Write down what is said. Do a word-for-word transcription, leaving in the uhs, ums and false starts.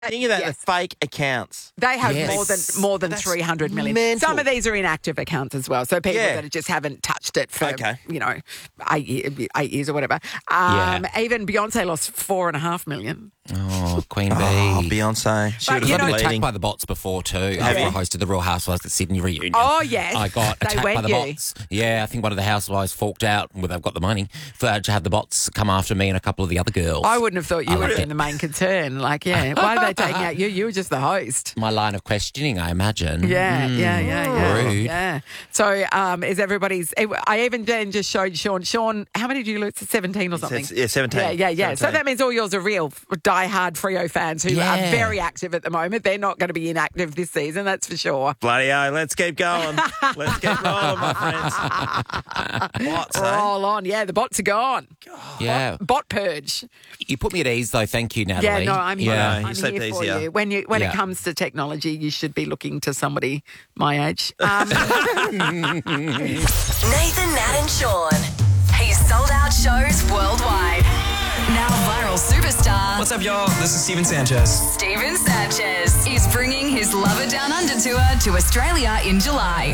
Think of that, Yes. the fake accounts. They have Yes. more than more than That's three hundred million. mental. Some of these are inactive accounts as well. So people Yeah. that just haven't touched it for, Okay. you know, eight, ye- eight years or whatever. Um, Even Beyonce lost four and a half million. Oh, Queen Bee. Oh, Beyonce. She But would you have I've know- been been attacked bleeding. by the bots before too. Have After you? I hosted the Real Housewives at Sydney reunion. Oh, yes. I got They attacked went by the you. bots. Yeah, I think one of the housewives forked out where they've got the money for, to have the bots come after me and a couple of the other girls. I wouldn't have thought you I would have loved been the main concern. Like, yeah, why are they taking out you? You were just the host. My line of questioning, I imagine. Yeah, yeah, yeah, yeah. Rude. Yeah. So um, is everybody's... I even then just showed Sean. Sean, how many did you lose? seventeen or something? Yeah, seventeen. Yeah, yeah, yeah. So seventeen. that means all yours are real die-hard Freo fans who Yeah. are very active at the moment. They're not going to be inactive this season, that's for sure. Bloody oh, let's keep going. Let's keep rolling, my friends. What, say? Roll on. Yeah, the bots are gone. Yeah. Bot purge. You put me at ease, though. Thank you, Natalie. Yeah, no, I'm here. Yeah. You I'm slept here for easier. you. When you when it Yeah. comes to technology, you should be looking to somebody my age. Um, Nathan, Nat, and Sean. He's sold out shows worldwide. Now viral superstar What's up, y'all? This is Steven Sanchez. Steven Sanchez is bringing his Lover Down Under tour to Australia in July.